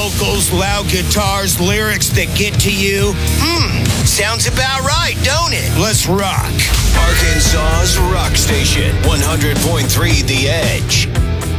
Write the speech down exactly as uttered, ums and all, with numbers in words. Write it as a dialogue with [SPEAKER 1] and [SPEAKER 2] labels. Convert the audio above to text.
[SPEAKER 1] vocals, loud guitars, lyrics that get to you.
[SPEAKER 2] Hmm, sounds about right, don't it?
[SPEAKER 1] Let's rock.
[SPEAKER 3] Arkansas's rock station, one hundred point three The Edge.